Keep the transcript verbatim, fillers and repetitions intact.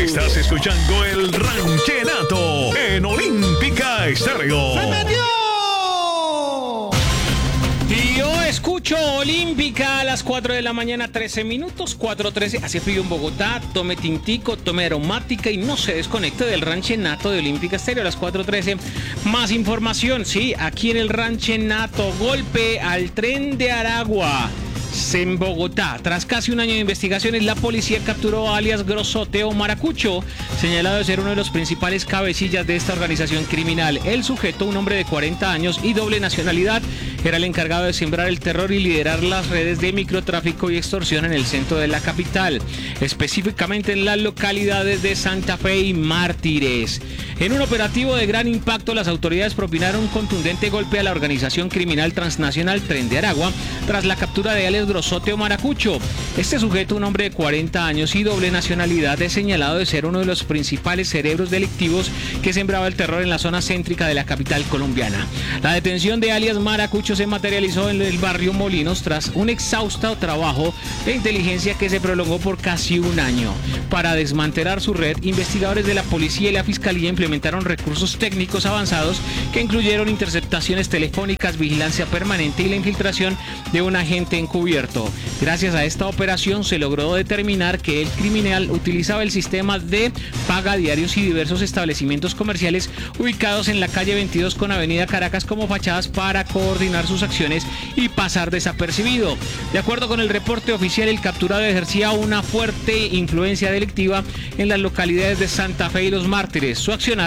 Estás escuchando el Ranchenato en Olímpica Estéreo. ¡Se metió! Y yo escucho Olímpica a las cuatro de la mañana, trece minutos, cuatro trece. Hace frío en Bogotá. Tome tintico, tome aromática y no se desconecte del Ranchenato de Olímpica Estéreo a las cuatro trece. Más información, sí, aquí en el Ranchenato. Golpe al tren de Aragua. En Bogotá, tras casi un año de investigaciones, la policía capturó a alias Grosote o Maracucho, señalado de ser uno de los principales cabecillas de esta organización criminal. El sujeto, un hombre de cuarenta años y doble nacionalidad, era el encargado de sembrar el terror y liderar las redes de microtráfico y extorsión en el centro de la capital, específicamente en las localidades de Santa Fe y Mártires. En un operativo de gran impacto, las autoridades propinaron un contundente golpe a la organización criminal transnacional Tren de Aragua tras la captura de alias Grosote o Maracucho. Este sujeto, un hombre de cuarenta años y doble nacionalidad, es señalado de ser uno de los principales cerebros delictivos que sembraba el terror en la zona céntrica de la capital colombiana. La detención de alias Maracucho se materializó en el barrio Molinos tras un exhausto trabajo de inteligencia que se prolongó por casi un año. Para desmantelar su red, investigadores de la policía y la fiscalía implementaron recursos técnicos avanzados que incluyeron interceptaciones telefónicas, vigilancia permanente y la infiltración de un agente encubierto. Gracias a esta operación se logró determinar que el criminal utilizaba el sistema de paga diarios y diversos establecimientos comerciales ubicados en la calle veintidós con avenida Caracas como fachadas para coordinar sus acciones y pasar desapercibido. De acuerdo con el reporte oficial, el capturado ejercía una fuerte influencia delictiva en las localidades de Santa Fe y Los Mártires. Su accionar